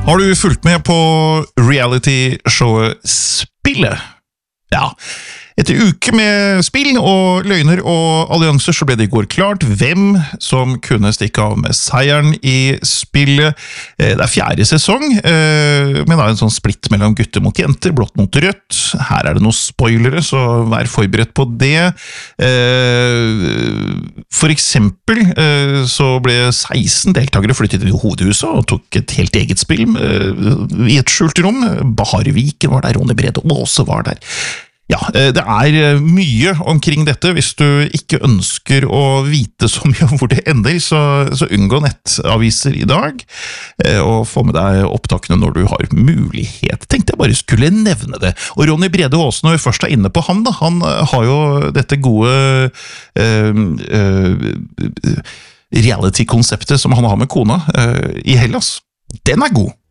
Har du fulgt med på reality-showet Spillet? Ja, etter uke med spill og løgner og allianser så ble det I går klart hvem som kunne stikke av med seieren I spillet. Det 4. sesong, men det en sånn splitt mellom gutter mot jenter, blått mot rødt. Her det noen spoilere, så vær forberedt på det. For eksempel så ble 16 deltakere flyttet til hovedhuset og tok et helt eget spill I et skjult rom. Bahar Viken var der, Ronny Brede Aase var der. Ja, det mye omkring dette. Hvis du ikke ønsker å vite så mye om hvor det ender, så unngå nettaviser I dag, og få med deg opptakene når du har mulighet. Tenkte jeg bare skulle nevne det. Og Ronny Brede Aase, når vi først inne på han har jo dette gode reality-konseptet som han har med kona I Hellas. Den god!